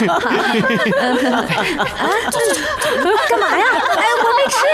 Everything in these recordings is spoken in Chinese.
干嘛呀？哎，我没吃。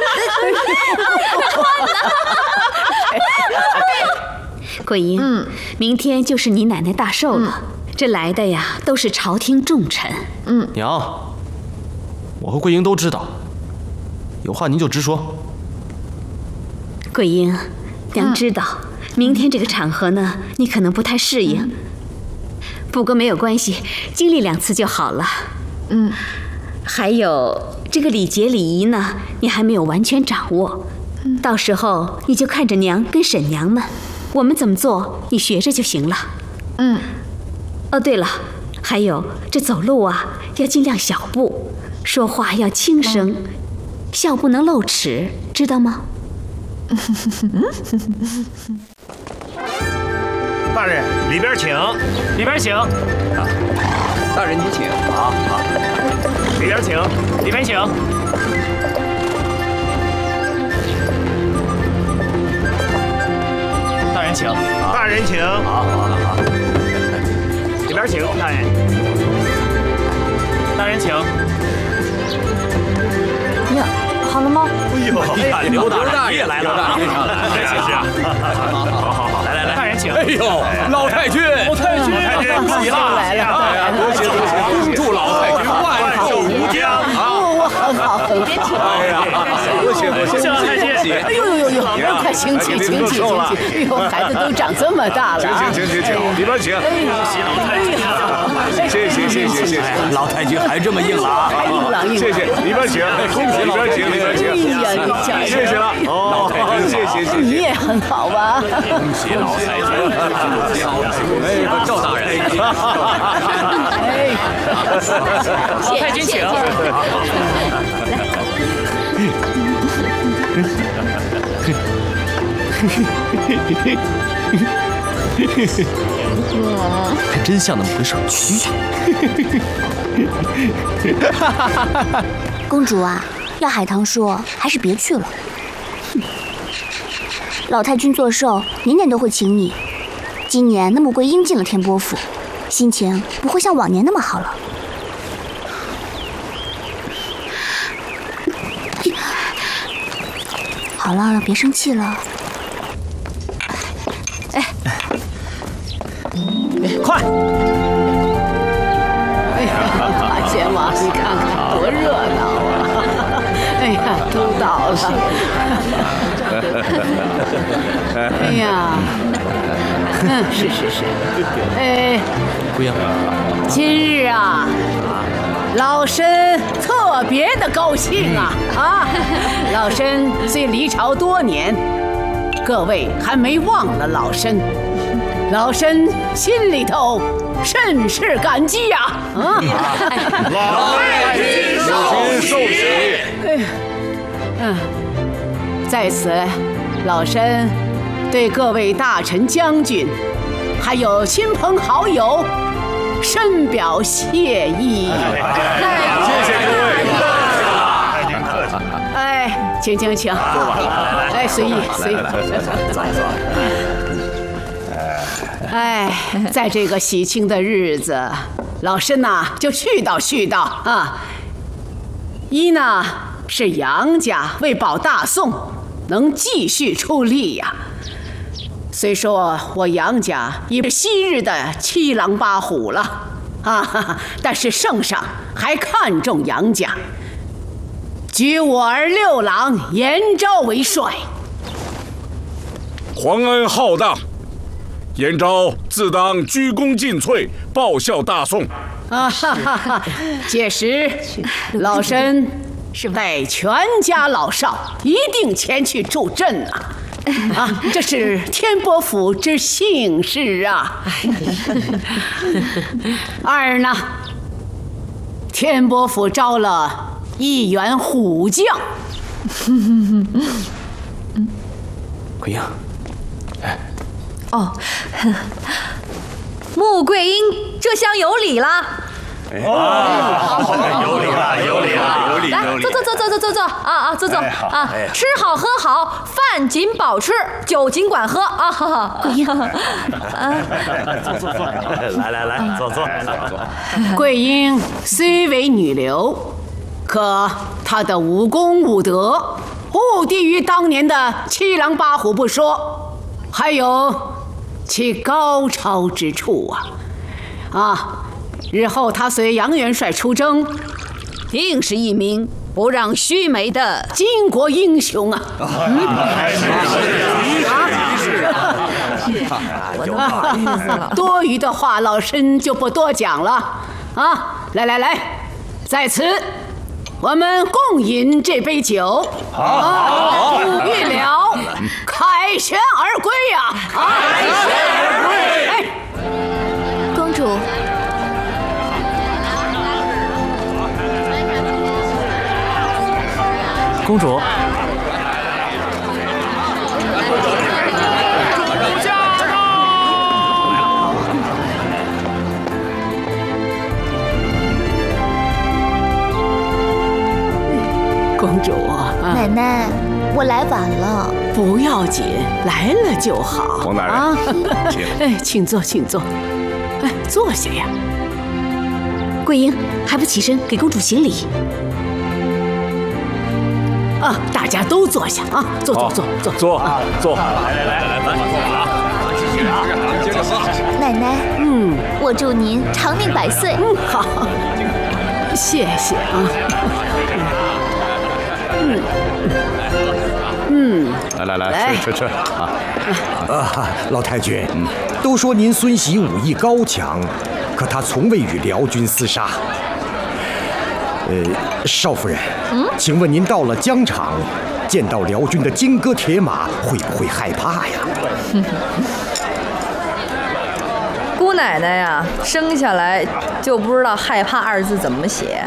桂英，明天就是你奶奶大寿了，这来的呀都是朝廷重臣。 娘，我和桂英都知道，有话您就直说。 桂英，娘知道，明天这个场合呢，你可能不太适应。不过没有关系，经历2次就好了。还有这个礼节礼仪呢，你还没有完全掌握，到时候你就看着娘跟婶娘们，我们怎么做，你学着就行了。哦，对了，还有这走路啊，要尽量小步，说话要轻声，笑不能露齿，知道吗？ 大人，里边请，里边请。 大人您请。 好，里边请，里边请。大人请，大人请。好。里边请，大人。大人请。 呀，好了吗？ 哎呀，刘大爷来了，是啊，好，来，大人请。 哎呦，老太君， 喜来了， 多谢，祝老太君万寿无疆啊！ 我很别请。 哎呀，多谢老太君。 哎呦，快请起。哎呦，孩子都长这么大了。 请，里边请。 喜老太君啊！ 谢，老太君还这么硬朗。谢谢，里边请，恭喜里边请。谢谢了，老太君，谢。 你也很好吧？ 恭喜老太君， 哎，赵大人， 老太君请。 还真像那么回事。 公主啊，要海棠说还是别去了。老太君做寿，年年都会请你。今年那穆桂英进了天波府，心情不会像往年那么好了。好了，别生气了。 快！ 哎呀，大仙王，你看看多热闹啊！哎呀，都倒了。哎呀，是。哎， 桂英， 今日啊，老身特别的高兴啊！老身虽离朝多年，各位还没忘了老身。老身心里头甚是感激呀！ 老太君寿喜！ 在此，老身对各位大臣、将军，还有亲朋好友，深表谢意。 谢谢各位，太君客气。 哎，请，哎，随意。 坐。 哎，在这个喜庆的日子，老身呐就絮叨啊。一呢是杨家为保大宋，能继续出力呀。虽说我杨家已是昔日的七狼八虎了但是圣上还看重杨家，举我儿六郎严昭为帅。 皇恩浩荡。严昭自当鞠躬尽瘁，报效大宋。 届时，老身带全家老少一定前去助阵这是天波府之幸事啊。二呢，天波府招了1员虎将。 桂英， 穆桂英，这厢有礼了。 有理了，有理了，有理， 来，坐啊，坐啊，吃好喝好，饭仅饱吃，酒尽管喝啊！ 桂英， 来，坐。 桂英虽为女流，可她的武功武德不低于当年的七狼八虎不说，还有其高超之处啊！日后她随杨元帅出征，定是一名不让须眉的巾帼英雄啊！多余的话，老身就不多讲了啊！来，在此我们共饮这杯酒，好，预了，凯旋而归呀！凯旋而归！ 公主。 公主， 公主， 奶奶，我来晚了。 不要紧，来了就好。 王大人啊，请坐，坐下呀。 桂英还不起身给公主行礼？ 啊，大家都坐下啊，坐。 来，继续啊，接着喝。 奶奶，我祝您长命百岁。 好，谢谢啊。 来，吃啊！老太君，都说您孙媳武艺高强，可她从未与辽军厮杀。少夫人，请问您到了疆场，见到辽军的金戈铁马，会不会害怕呀？ 姑奶奶呀，生下来就不知道害怕二字怎么写。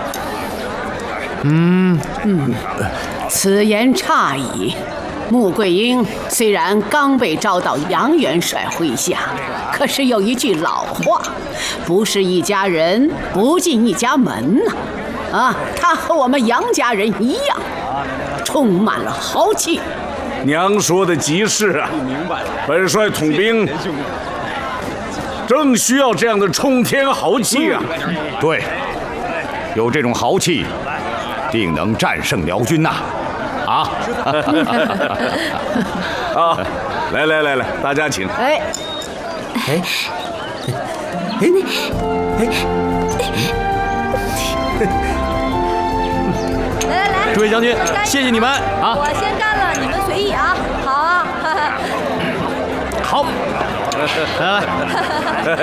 此言差矣。穆桂英虽然刚被招到杨元帅麾下，可是有一句老话，不是一家人不进一家门呐。她和我们杨家人一样，充满了豪气。 娘说的极是啊，本帅统兵正需要这样的冲天豪气啊！ 对，有这种豪气，定能战胜辽军呐！啊！ 啊，来，大家请。 诸位将军，谢谢你们啊！ 我先干了，你们随意啊。好啊。 好，来，